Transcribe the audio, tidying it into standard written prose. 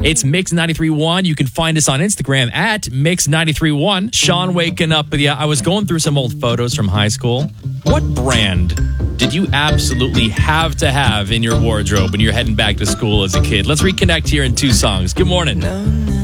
It's Mix 93.1. You can find us on Instagram at Mix 93.1. Sean waking up. But yeah, I was going through some old photos from high school. What brand did you absolutely have to have in your wardrobe when you're heading back to school as a kid? Let's reconnect here in 2 songs. Good morning.